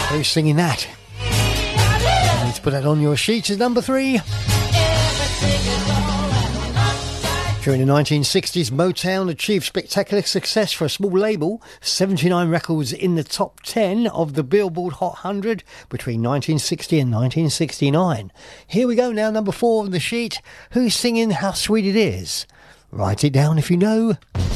Who's singing that? You need to put that on your sheet as number 3. During the 1960s, Motown achieved spectacular success for a small label, 79 records in the top 10 of the Billboard Hot 100 between 1960 and 1969. Here we go now, number 4 on the sheet. Who's singing How Sweet It Is? Write it down if you know.